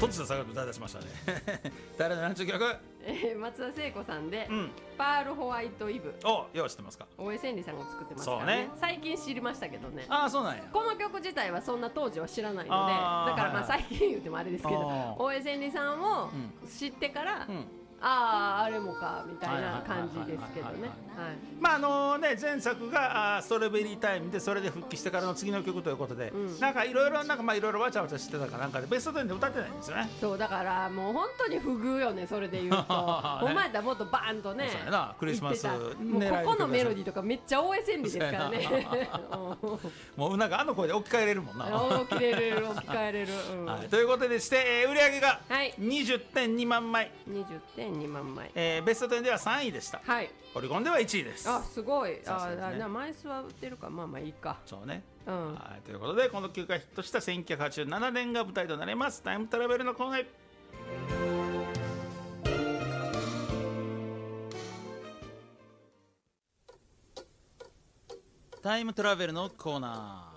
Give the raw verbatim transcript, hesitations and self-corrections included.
突如下がる歌い出しましたね誰の何ちゅう曲、 えー、松田聖子さんで、 うん、 パールホワイトイブ。 お、よう知ってますか。 大江千里さんが作ってますからね。 そうね、 最近知りましたけどね。 ああ、そうなんや。この曲自体はそんな当時は知らないので、だからまあ最近言ってもあれですけど、大江千里さんを知ってから、うん、あああれもかみたいな感じですけどね。 まああのね、前作があストロベリータイムで、それで復帰してからの次の曲ということで、うん、なんかいろいろなんかまあいろいろわちゃわちゃしてたかなんかでベストテンで歌ってないんですよね。 そうだからもう本当に不遇よね、それで言うとお前だもっとバーンとね、 そうやな、クリスマスもうここのメロディーとかめっちゃ大江千里ですからねもうなんかあの声で置き換えれるもんな置き換えれる置き換えれる、うん、 はい、ということでして、えー、売り上げが にじゅってんにまんまい、 にじゅってんにまんまい、 えー、ベストテンではさんいでした。 はい、 オリコンではいちいです。 あ、すごい。ああ、ね、枚数は売ってるか、まあまあいいか。 そうね、 うん、 はい、ということでこの曲がヒットしたせんきゅうひゃくはちじゅうななねんが舞台となりますタイムトラベルのコーナー。タイムトラベルのコーナー。